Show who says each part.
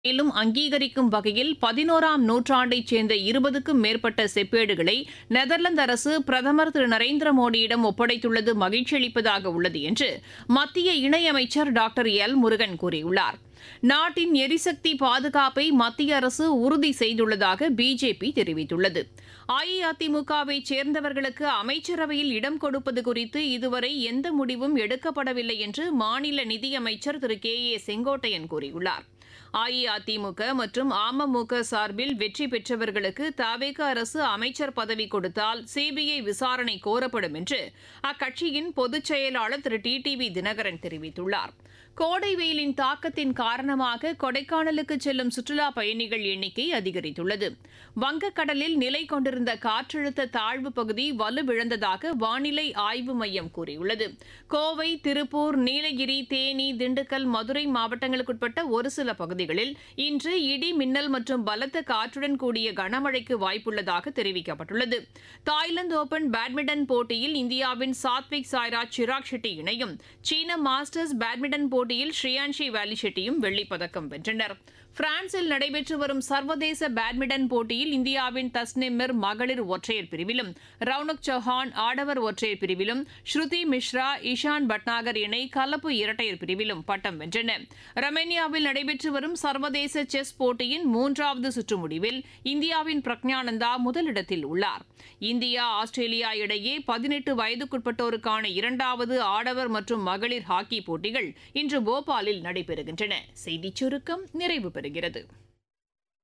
Speaker 1: மேலும் அங்கீகரிக்கும் வகையில் 11ஆம் நூற்றாண்டைச் சேர்ந்த 20க்கும் மேற்பட்ட செப்பேடுகளை நெதர்லாந்து அரசு பிரதமர் திரு நரேந்திர மோடியிடம் ஒப்படைத்துள்ளது மகிழ்ச்சியளிப்பதாக உள்ளது என்று மத்திய இணையமைச்சர் டாக்டர் எல் முருகன் கூறியுள்ளார். நாட்டின் எரிசக்தி பாதுகாப்பை மத்திய அரசு உறுதி செய்துள்ளதாக பிஜேபி தெரிவித்துள்ளது. அஇஅதிமுகவை சேர்ந்தவர்களுக்கு அமைச்சரவையில் இடம் கொடுப்பது குறித்து இதுவரை எந்த முடிவும் எடுக்கப்படவில்லை என்று மாநில நிதியமைச்சர் திரு கே ஏ செங்கோட்டையன் கூறியுள்ளார். அஇஅதிமுக மற்றும் அமமுக சார்பில் வெற்றி பெற்றவர்களுக்கு தவேக அரசு அமைச்சர் பதவி கொடுத்தால் சிபிஐ விசாரணை கோரப்படும் என்று அக்கட்சியின் பொதுச் செயலாளர் திரு டிடிவி தினகரன் தெரிவித்துள்ளார். கோடை வெயிலின் தாக்கத்தின் காரணமாக கொடைக்கானலுக்கு செல்லும் சுற்றுலா பயணிகள் எண்ணிக்கை அதிகரித்துள்ளது. வங்கக்கடலில் நிலை கொண்டிருந்த காற்றழுத்த தாழ்வு பகுதி வலுவிழந்ததாக வானிலை ஆய்வு மையம் கூறியுள்ளது. கோவை, திருப்பூர், நீலகிரி, தேனி, திண்டுக்கல், மதுரை மாவட்டங்களுக்குட்பட்ட ஒரு சில பகுதிகளில் இன்று இடி மின்னல் மற்றும் பலத்த காற்றுடன் கூடிய கனமழைக்கு வாய்ப்புள்ளதாக தெரிவிக்கப்பட்டுள்ளது. தாய்லாந்து ஓபன் பேட்மிண்டன் போட்டியில் இந்தியாவின் சாத்விக் சாய்ராஜ், சிராக் ஷெட்டி இணையும் சீன மாஸ்டர்ஸ் பேட்மிண்டன் போட்டியில் ஸ்ரீயான்ஷி வேலி ஷெட்டியும் வெள்ளிப்பதக்கம் வென்றனர். பிரான்சில் நடைபெற்று வரும் சர்வதேச பேட்மிண்டன் போட்டியில் இந்தியாவின் தஸ்னிம் மிர் மகளிர் ஒற்றையர் பிரிவிலும், ரவுனக் சௌஹான் ஆடவர் ஒற்றையர் பிரிவிலும், ஸ்ருதி மிஸ்ரா, இஷான் பட்நாகர் இணை கலப்பு இரட்டையர் பிரிவிலும் பட்டம் வென்றன. ரொமேனியாவில் நடைபெற்று வரும் சர்வதேச செஸ் போட்டியின் 3வது சுற்று முடிவில் இந்தியாவின் பிரக்ஞானந்தா முதலிடத்தில் உள்ளார். இந்தியா, ஆஸ்திரேலியா இடையே 18 வயதுக்குட்பட்டோருக்கான 2வது ஆடவர் மற்றும் மகளிர் ஹாக்கி போட்டிகள் இன்று போபாலில் நடைபெறுகின்றன. செய்திச் சுருக்கம் நிறைவு பெறுகிறது.